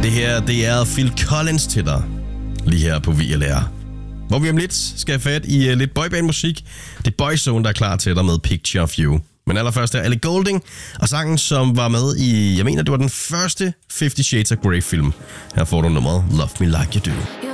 Det her, det er Phil Collins til dig, lige her på VLR. Hvor vi om lidt skal have fat i lidt boybandmusik. Det er Boyzone, der er klar til dig med Picture of You. Men allerførst er Ellie Goulding, og sangen, som var med i, jeg mener, det var den første 50 Shades of Grey film. Her får du nummeret Love Me Like You Do.